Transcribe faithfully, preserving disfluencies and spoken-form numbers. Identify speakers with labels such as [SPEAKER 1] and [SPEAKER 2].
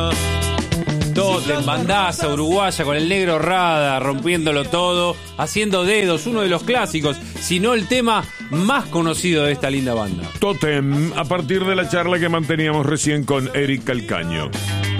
[SPEAKER 1] Totem, bandaza uruguaya con el negro Rada, rompiéndolo todo, haciendo dedos, uno de los clásicos, si no el tema más conocido de esta linda banda.
[SPEAKER 2] Totem, a partir de la charla que manteníamos recién con Eric Calcaño.